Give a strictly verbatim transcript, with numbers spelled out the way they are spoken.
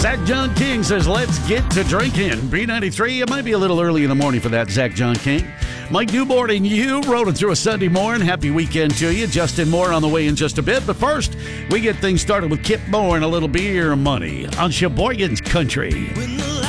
Zach John King says, let's get to drinking. B ninety-three, it might be a little early in the morning for that, Zach John King. Mike Newborn and you rolling through a Sunday morning. Happy weekend to you. Justin Moore on the way in just a bit. But first, we get things started with Kip Moore and a little beer money on Sheboygan's Country. When the